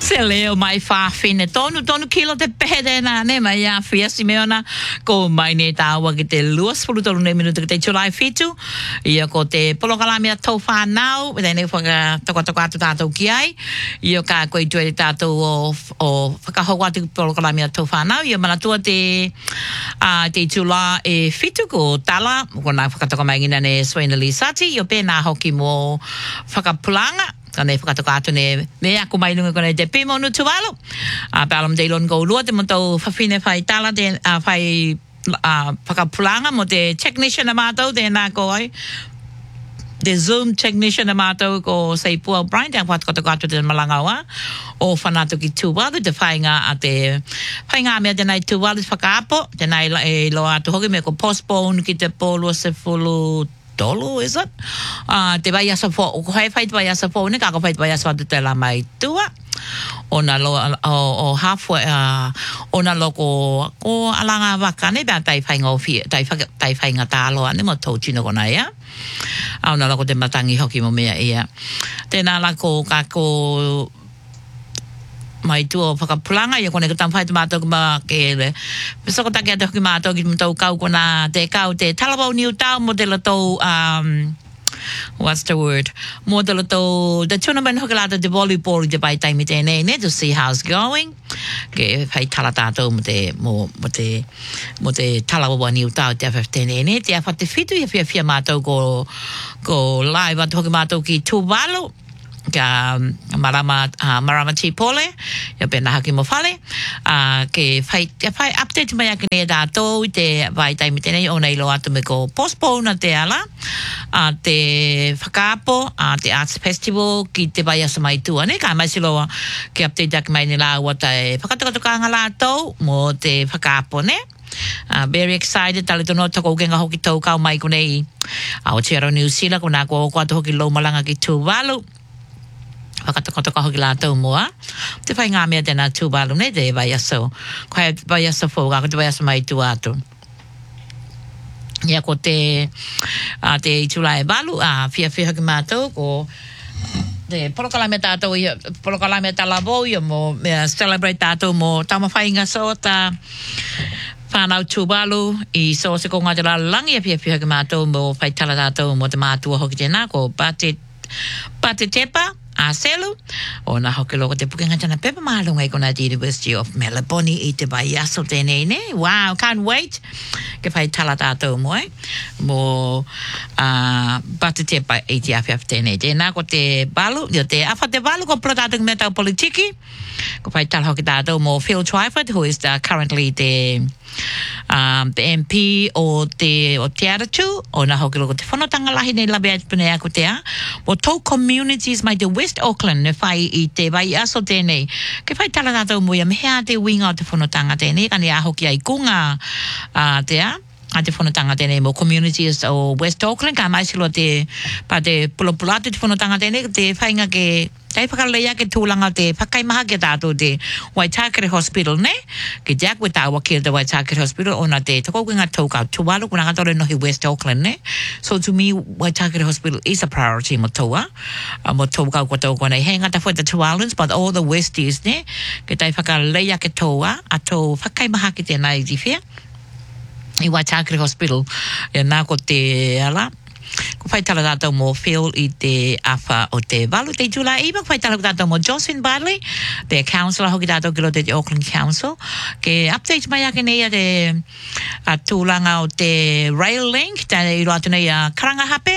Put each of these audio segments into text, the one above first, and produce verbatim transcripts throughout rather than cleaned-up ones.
Se leo mai fa fine tonu tonu kilo te pehede na ne mai ya fiasi meona ko mai ne tawa ki te luas pulu tolu ne minuto ki te July fitu ia ko te polokalami a tau whanau me ne whaka toko toko atu tātou ki ai ia ka koe tue tātou o, o whakahau atu polokalami a tau whanau ia manatua te uh, te July e fitu ko tala ko nā whakatoko mai ngina ne Swaina Lisati ia pēnā hoki mo whakapulanga Kane whakatoko atu ne me ako mai lunga kone te pimo nu tuwalo. A palam te ilon ko lua te mo tau whawhine whai tala te uh, whai uh, whakapulanga mo te technician a mātou te nā ko ai. Te Zoom technician a mātou ko sei Pua Brian te whakatoko atu te malangaua o whanatu ki tuwalo te whainga a te whainga mea te nei tuwalo whakaapo te nei e loa atu hoki me ko postpone ki te polo se fulu Dolo, is it? Uh, te vai asa fo, ko hai whai te vai asa fo, ne kako whai te vai asa te la mai tua. Ona lo, o, o halfway, uh, ona lo ko, ko alanga waka, ne bea tai whainga o fia, tai, tai whainga tāloa, ne mo tau tino kona ia. Auna lo ko te matangi hoki mo mea ia. Tēnā la ko, ka ko, mai tu o whakapulanga ia kone ka tam whai te mātou ka maa ke le. Pesoko take ate hoki mātou ki mātou kau kona te kau te talabau niu tau mo te latou, um, what's the word? Mo te latou, the tournament hoki lata te volleyball te pai taimi tēnei ne, to see how's going. Ke whai tala tātou mo te, mo, mo te, mo te talabau niu tau te awhaf tēnei ne, te awha te whitu ia whia whia mātou ko, ko live atu hoki mātou ki Tuvalu. Ka marama uh, marama tipole ya pena haki mo fale uh, ke fai te fai update mai ake ne dato te vai tai mitene o nei lo atu me ko postpone te ala uh, te whakaapo uh, te arts festival ki te vai asa mai tua ne ka mai silo ke update ake mai ni la wa te whakatokatokanga lato mo te whakaapo ne Uh, very excited tali tono tako kenga hoki tau kau mai konei au Aotearoa New Zealand ko nā ko ko atu hoki lau malanga ki Tuvalu whakatokotoko hoki lātou moa. Te whai ngā mea tēnā Tuvalu ne te vai aso. Ko hea vai aso fōga, ko te vai aso mai tu atu. Ia ko te, uh, te July balu, uh, fia fia hoki mātou, ko te polokalame tātou, polokalame talabo, ia mo mea celebrate tātou mo tama whainga so ta whanau Tuvalu, i so se ko ngā te lalangi, ia fia fia hoki mātou mo whai tala tātou mo te mātua hoki tēnā, ko Pate, Pate Tepa, a selu o na hoki loko te pukenga tana pepa mahalunga i kona te University of Melbourne i te vai aso tēnei ne. Wow, can't wait. Ke whai tala tātou moe. Mo uh, bata te pa i te awhiawhi tēnei. Tēnā ko te balu, yo te awha te balu ko pula tātou me tau politiki. Ko whai tala hoki tātou mo Phil Twyford, who is the, currently the um, the M P o te o te aratu o na hoki loko te whanotanga lahi nei labe atu pune ako te a o tau communities mai te West Auckland ne whai i te vai aso tēnei ke whai tala tātou muia mehea te winga o te whanotanga tēnei kani a hoki ai kunga uh, te a a te whanotanga tēnei mo communities o West Auckland ka mai silo te pa te pulapula te whanotanga tēnei te whainga ke Te whakaleia ke tūlanga te whakaimaha ke tātou te Waitakere Hospital, ne? Ke Jack we tāua ki te Waitakere Hospital, o na te takaukenga taukau tuwalu, kuna katore nohi West Auckland, ne? So to me, Waitakere Hospital is a priority mo taua. Uh, mo taukau ko tau kone, hei ngata fwoi the Tuvaluans, but all the Westies, ne? Ke te whakaleia ke taua, a tau whakaimaha ki te nai difia. I Waitakere Hospital, e nā ko te ala, ko whai tala tātou mo Phil i te awha o te walu te July iwa, ko whai tala tātou mo Jocelyn Barley, te councillor hoki tātou kilo te Auckland Council, ke update mai ake nei a te a tūlanga o te rail link, te iro atu nei a Karangahape,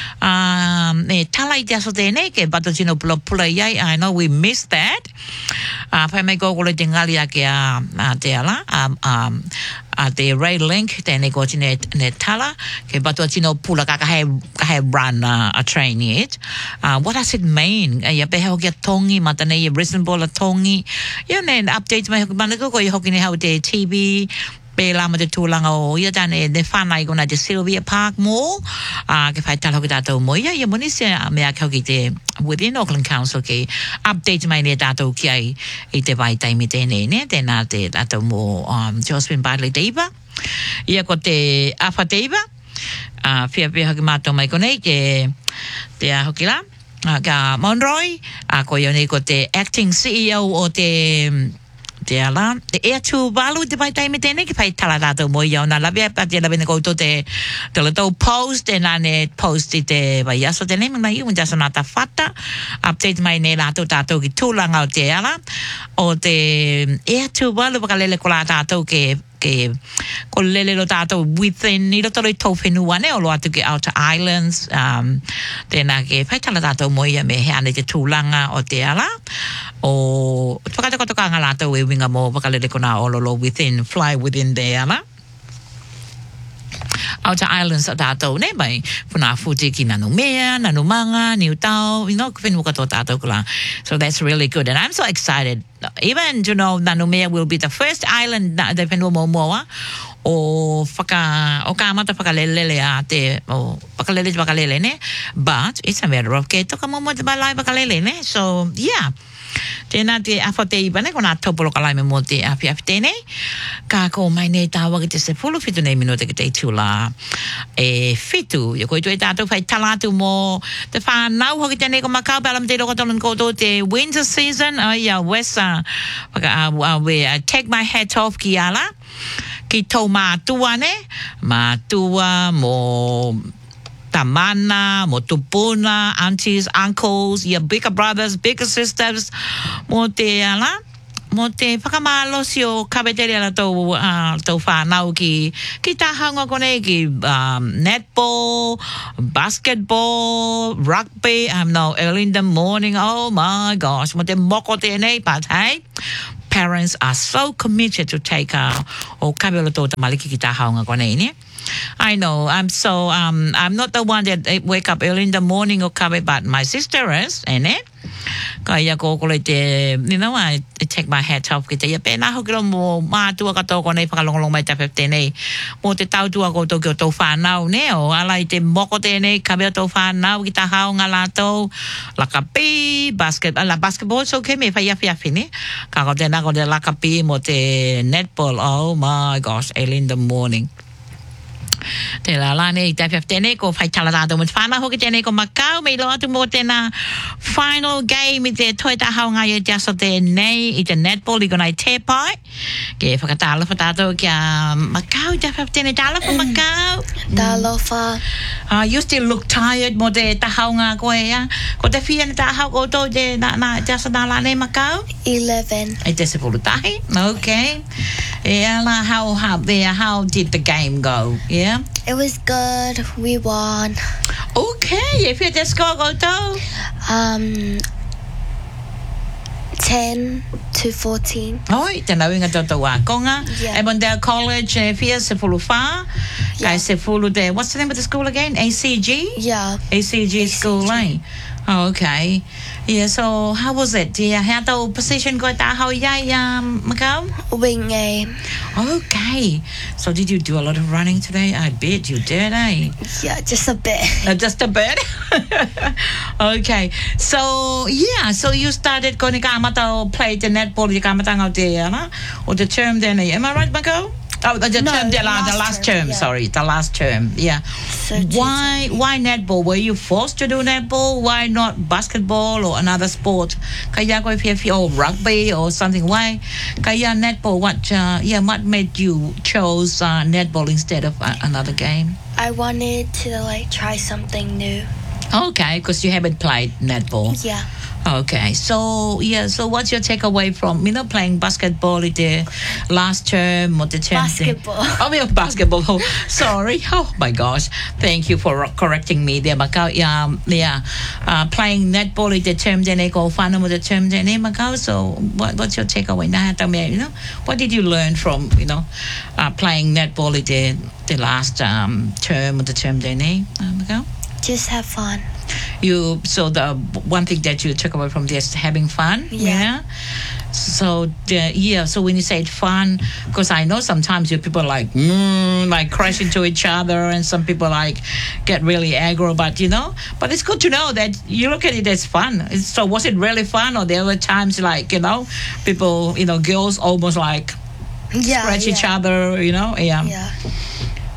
um, e tala i te aso tēnei, ke bato tino pula pula iai, I know we missed that, uh, whai mai kōkolo te ngali ake a, a te ala, um, um, a te rail link, tēnei ko tine ne tala, ke batua tino pula ka kahe, kahe run uh, a train yet. Uh, what does it mean? Ia pehe hoki a tongi, mata nei reasonable a tongi. Ia ne updates mai hoki manako ko i hoki ne hau te T V, pe lama te tūlanga o ia tane ne whanai kona te Sylvia Park Mall, uh, ke whai tala hoki tātou mo ia, ia moni se mea ke hoki te within Auckland Council ke update mai ne tātou ki ai i te vai taimi tēnei ne, tēnā te tātou mo um, Jocelyn Barley te iwa, ia ko te awha te iwa, uh, whia whia hoki mātou mai konei ke te a hoki la, ka Monroy ako yun ko te acting C E O o te te ala te e tu balu te pai tai me tene ki pai tala tato mo ia na labi pa te labi ko to te te le to post and ane post te vai aso te name mai un jasa nata fata update mai ne la to tato ki tulanga o te ala o te e tu balu pa lele ko la tato ke ke ko lele lo tato within ni lo to to whenua ne o lo atu ke outer islands um tēnā ke pai tala tato mo ia me he ane te tūlanga o te ala o whakatako toka ngā lato e winga mo wakalele ko nā ololo within fly within the ala outer islands o tātou ne mai puna futi ki nanu mea nanu manga niu tau you know whenua kato tātou kula so that's really good and I'm so excited even you know nanu mea will be the first island that the whenua mo moa o whaka o ka mata whakalelele a te o whakalele te whakalele ne but it's a matter of ke toka mo mo te balai whakalele ne so yeah tēnā te awha te iwa ne, ko nā taupolo ka laime mō te awhi awhi tēnei. Ka ko mai nei tāwa ki te se pulu whitu nei minute ki te tūla e whitu. Ia koe tu e tātou whai talatu mō te whānau hoki tēnei ko makau pēlam te roko tolun koutou te winter season. Uh, ia wes uh, waka, uh, uh, we uh, take my hat off ki ala. Ki tau mātua ne, mātua mō tamana, mo tupuna, aunties, uncles, your bigger brothers, bigger sisters, mo te ala, mo te whakamālosi o kawetere ala tau, uh, tau whānau ki, ki tā haunga kone ki um, netball, basketball, rugby, um, no, early in the morning, oh my gosh, mo te moko tēnei, but hey, parents are so committed to take uh, o kawe o tō tamaliki ki tā haunga kone ne. I know. I'm so um I'm not the one that wake up early in the morning or kawe, but my sister is, ene. Kaya ko ko le te, you know, I take my hat off ki te ia pēnā hoki lo mo mātua katoko nei whakalongolong mai te pepte nei. Mo te tautua ko toki o tau whānau ne o ala i te moko tēnei kawe o tau whānau ki ta hao ngā lātou. Lakapi, basket, ala basketball so ke me whai awhi awhi ne. Ka ko tēnā ko te lakapi mo te netball. Oh my gosh, early in the morning. Te la lane i te whiawhi tēnei ko whai tala tātou mo te whānau hoki tēnei ko Macau me ilo atu mo tēnā final game i te toi tā haunga i te aso tēnei i te netball i konai te pai ke whakatala wha tātou ki a Macau i te whiawhi tēnei tāla wha Macau Tālofa uh, you still look tired mo te tā haunga koe ya ko te whia ni tā hau koutou te, na, na, te aso nā lane Macau eleven i te sepulu tahi okay yeah, how, how, there, how did the game go yeah It was good. We won. Okay, if you just score go to Um, ten to fourteen. Oi, te nau inga toto wā konga. Yeah. Avondale College, e fia se fulu whā. Kai se fulu te, what's the name of the school again? A C G? Yeah. A C G school, eh? Oh, okay. Yeah, so how was it? Yeah, how tau position ko tā hau iai, um, Macau? Wing A. Okay. So did you do a lot of running today? I bet you did, eh? Yeah, just a bit. Uh, just a bit? Okay. So, yeah. So you started going to kamata play the netball, you kamata ngau te, ana? Or the term then, am I right, Macau? Oh, the, the No, term, the, the la, last the last term, term, yeah. sorry, the last term, yeah. So why, why netball? Were you forced to do netball? Why not basketball or another sport? Kaya ko if you or rugby or something? Why? Kaya netball? What? Uh, yeah, what made you chose uh, netball instead of uh, another game? I wanted to like try something new. Okay, because you haven't played netball. Yeah. Okay, so yeah, so what's your takeaway from you know playing basketball in the last term or the term? Basketball. Oh, yeah, basketball. Oh, sorry. Oh my gosh. Thank you for correcting me there, Macau. Yeah, yeah. Uh, playing netball in the term then I go fun with the term then Macau. So what, what's your takeaway? Now, you know, what did you learn from you know uh, playing netball in the the last um, term or the term then uh, Macau? Just have fun. You so the one thing that you took away from this having fun, Yeah. So the, yeah, so when you say fun, because I know sometimes you people like mm, like crash into each other, and some people like get really aggro. But you know, but it's good to know that you look at it as fun. It's, so was it really fun, or there were times like you know, people you know, girls almost like Yeah. scratch yeah. each other, you know, yeah. Yeah.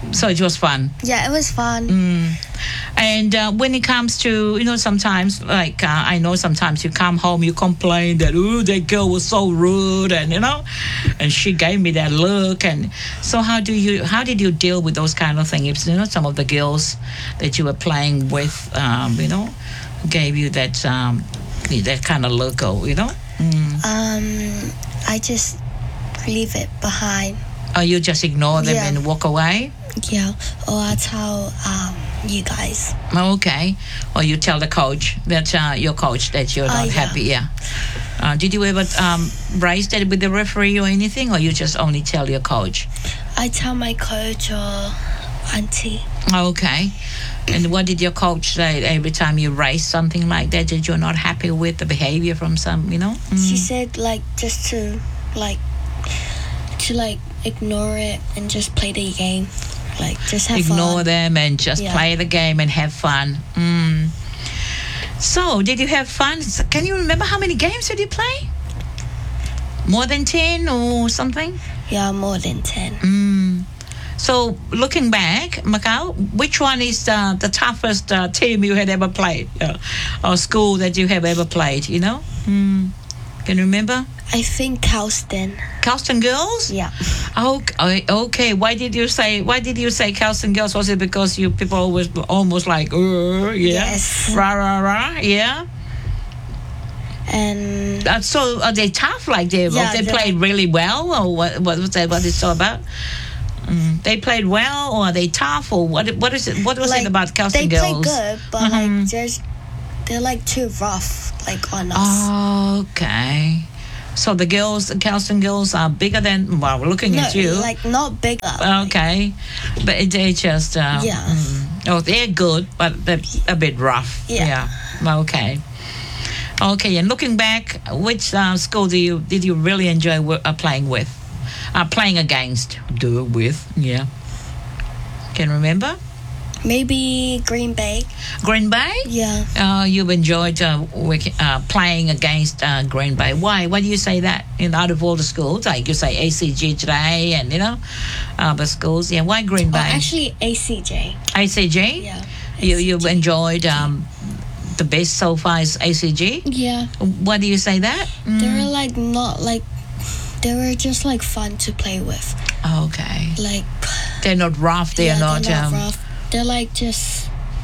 So it was fun. Yeah, it was fun. Mm. And uh, when it comes to, you know, sometimes, like, uh, I know sometimes you come home, you complain that, oh, that girl was so rude, and, you know, and she gave me that look. And so how do you, how did you deal with those kind of things? You know, some of the girls that you were playing with, um, you know, gave you that, um, that kind of look, or, you know? Mm. Um, I just leave it behind. Or you just ignore them Yeah. and walk away? Yeah, or I tell um, you guys. Okay. Or you tell the coach, that uh, your coach, that you're Uh, not yeah. happy. Yeah. Uh, did you ever um, raise that with the referee or anything, or you just only tell your coach? I tell my coach or auntie. Okay. And what did your coach say every time you raise something like that, that you're not happy with the behavior from some, you know? She Mm. said like just to like to like ignore it and just play the game. Like just have Ignore fun. them and just Yeah. play the game and have fun. Mm. So, did you have fun? Can you remember how many games did you play? More than ten or something? Yeah, more than ten. Mm. So, looking back, Macau, which one is uh, the toughest uh, team you had ever played, uh, or school that you have ever played? You know, mm. Can you remember? I think Houston. Carlston Girls. Yeah. Okay. Okay. Why did you say? Why did you say Carlston Girls? Was it because you people always almost like, uh, yeah, Yes. rah rah rah, yeah? And Uh, so are they tough? Like they Yeah, they they're played really well, or what? What was that? What it's all about? Mm. They played well, or are they tough, or what? What is it? What was like it about Carlston they Girls? play good, but Mhm. like just they're like too rough, like on us. Oh, okay. So the girls, the Carlston Girls, are bigger than. Well, looking no, at you. like not big. Okay, but it- they just uh, Yeah. mm, oh, they're good, but they're a bit rough. Yeah. Okay. Okay, and looking back, which uh, school do you did you really enjoy w- uh, playing with, uh, playing against? Do with? Yeah. Can you remember? Maybe Green Bay. Green Bay. Yeah. Uh, you've enjoyed uh, work, uh, playing against uh, Green Bay. Why? Why do you say that? In out of all the schools, like you say A C G today, and you know, other schools. Yeah. Why Green Oh, Bay? actually A C J. A C G. Yeah. You A C J. you've enjoyed um, the best so far is A C G. Yeah. Why do you say that? Mm. They were like not like they were just like fun to play with. Okay. Like They're not rough. They're yeah, not. they're not um, rough. They're like just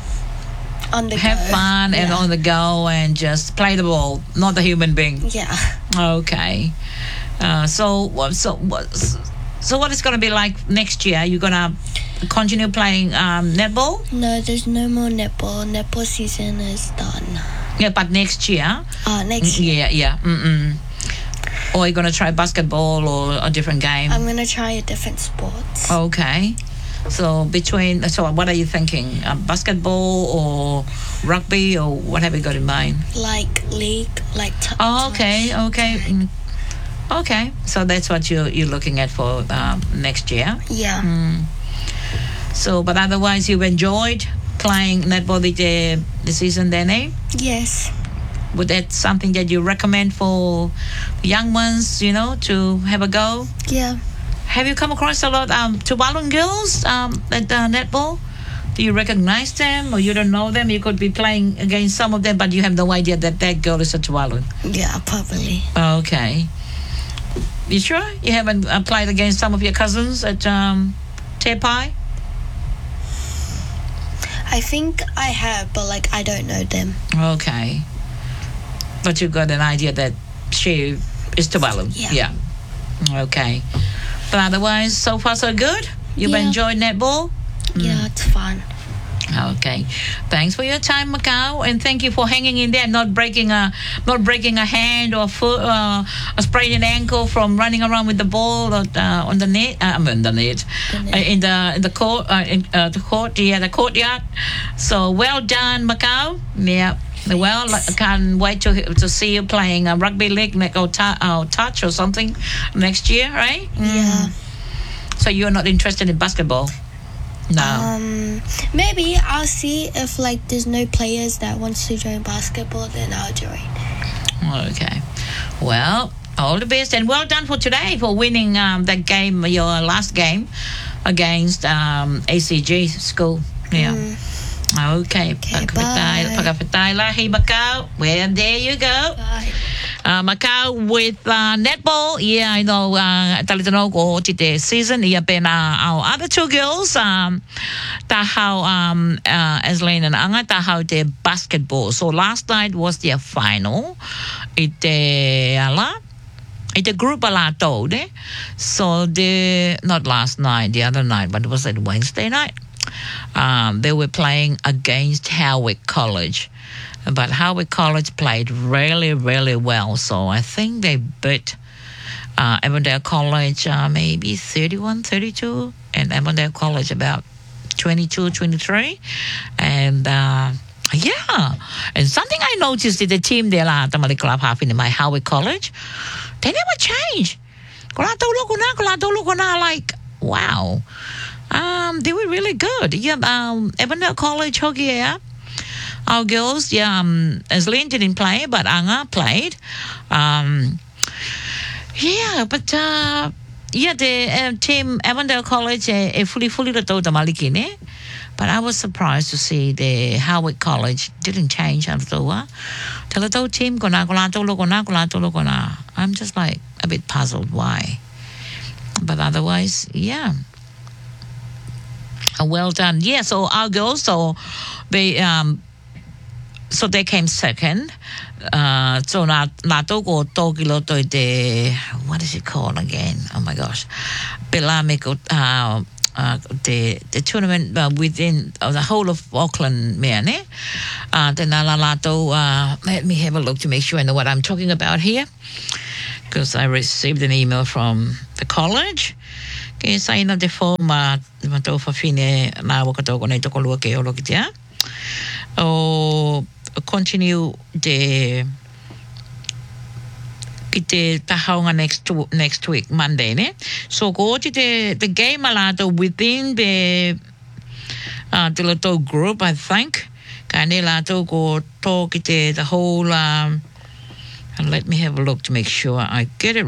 on the have go. fun and Yeah. on the go and just play the ball, not the human being. Yeah. Okay. Uh, so what? So what? So what is going to be like next year? You're gonna continue playing um, netball? No, there's no more netball. Netball season is done. Yeah, but next year. Uh, next year, Yeah, yeah. Mm-mm. Or you're gonna try basketball or a different game? I'm gonna try a different sport. Okay. So between, so what are you thinking? Uh, basketball or rugby, or what have you got in mind? Like league, like t- Oh, okay, touch. okay, mm. okay. So that's what you you're looking at for um, next year. Yeah. Mm. So, but otherwise, you've enjoyed playing netball the the season, then, eh? Yes. Would that something that you recommend for young ones, you know, to have a go? Yeah. Have you come across a lot um Tuvalu girls um at uh, netball? Do you recognize them, or you don't know them? You could be playing against some of them, but you have no idea that that girl is a Tuvalu. Yeah, probably. Okay. You sure you haven't uh, played against some of your cousins at um, Te Pai? I think I have, but like I don't know them. Okay. But you got an idea that she is Tuvalu. Yeah. Yeah. Okay. But otherwise, so far so good? You've Yeah. enjoyed netball? Yeah, it's fun. Okay, thanks for your time, Macau, and thank you for hanging in there, not breaking a, not breaking a hand or foot, uh, a sprained an ankle from running around with the ball or, uh, on the net. Uh, I mean, the net, The net. Uh, in the in the court, uh, in uh, the court, yeah, the courtyard. So well done, Macau. Yeah. Well, I can't wait to to see you playing a rugby league, like or, ta- or touch or something next year, right? Mm. Yeah. So you're not interested in basketball? No. Um, maybe I'll see if like there's no players that wants to join basketball, then I'll join. Okay. Well, all the best and well done for today for winning um, that game, your last game against um, A C G school. Yeah. Mm. Okay. Okay, bye. Pagkapitay lahi Macau. Well, there you go. Bye. Uh, Macau with uh, netball. Yeah, I know. Uh, Talitano ko tite season. Yeah, been uh, our other two girls. Um, tahaw um uh, Eslane and Anga tahaw the basketball. So last night was their final. Ite ala. Ite group ala to de. So the not last night, the other night, but it was at Wednesday night. Um, they were playing against Howick College. But Howick College played really, really well. So I think they beat uh, Avondale College uh, maybe thirty-one thirty-two. And Avondale College about twenty-two twenty-three. And uh, yeah. And something I noticed in the team there, la, Tamale Club half in my Howick College, they never change. Like, wow. Um, they were really good. Yeah, um, Avondale College, Hogia. Our girls, yeah, um, Eslene didn't play, but Anga played. Um, yeah, but uh, yeah, the uh, team Avondale College, uh, fully, fully the total malikine. But I was surprised to see the Howick College didn't change after a Talato team, gona golato logona golato logona. I'm just like a bit puzzled why. But otherwise, yeah. Uh, well done. Yeah, so our girls, so they um so they came second. Uh so na nato go tokilo to the what is it called again? Oh my gosh. Belamiko uh uh the the tournament uh, within uh, the whole of Auckland man, eh? Uh the Nalalato uh let me have a look to make sure I know what I'm talking about here. Because I received an email from the college. Kaya sa ina de forma mato fa fine na wakato ko na ito ko luwa ke olo kitia. O continue the kite tahaw nga next next week Monday ne. So go to the the game alato within the uh the little group I think. Kanila to go to kite the whole um and let me have a look to make sure I get it